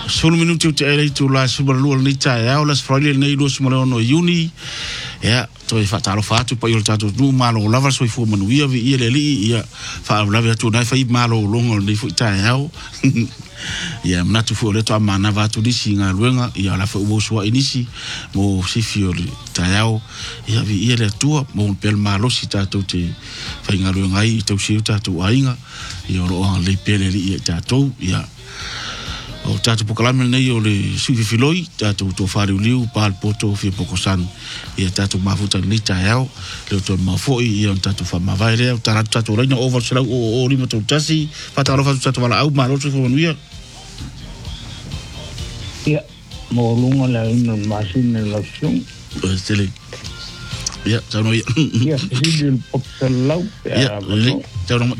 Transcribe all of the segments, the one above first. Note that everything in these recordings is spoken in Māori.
Solo minuto te ele tu la subalu ni ta ya o las Friday nei do smalo no Juni ya to fa talo fa tu pa yo tato du malo lava so fu manu ia vi ele li ia fa lava tu na fa i malo longo ni fu ta ya ya mna tu fu le to amana va tu di singa luenga ia la fa u so inisi mo si fiori ta ya ia vi ele tu mo pel malo si tato te fa inga luenga i to si tato ainga ia ro le pele li ia tato ia o tatu pokalame nei o le sufi filoi tatu to fari liu pal poto fi pokosan ia tatu mafuta ni tayao le to mafoi ia tatu fa mavaire tatu reina over sela o lima to tasi patalo fa tatu wala au malo so nuia ia mo lunga la ina machine la sum tele ia tano ia il poksalau ia tano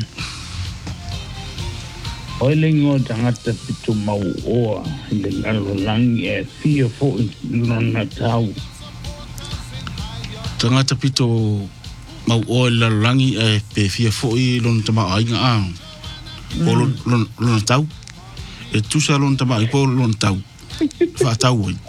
Oilingo tangata pitu mau oa le ngalo langi e fia fo lona tau. Tangata pitu mau oa le langi e pe fia fo I lona tama ainga a. O lona tau. E tusa lona tama I po lona tau. Fa tau oi.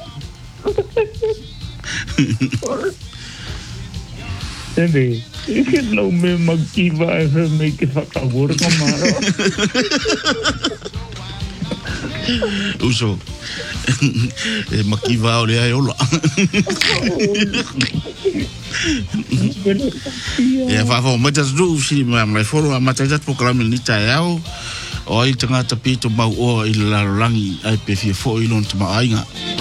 Tende, ike no me makiva e fe me ke whakawura kamaro. Uso, e makiva o lea e ola. E whawha matas du si mai foro a mataitat pokalame ni tae au. O ai tangata pito mau oa I lalarangi ai pe fia fo I lon tama ainga.